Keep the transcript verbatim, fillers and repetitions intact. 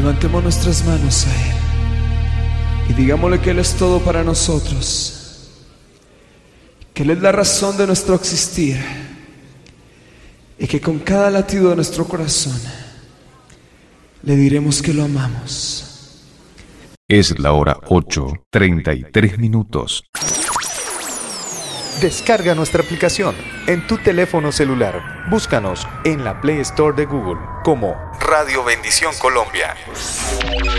Levantemos nuestras manos a Él y digámosle que Él es todo para nosotros, que Él es la razón de nuestro existir y que con cada latido de nuestro corazón le diremos que lo amamos. Es la hora ocho, treinta y tres minutos. Descarga nuestra aplicación en tu teléfono celular. Búscanos en la Play Store de Google como Radio Bendición Colombia.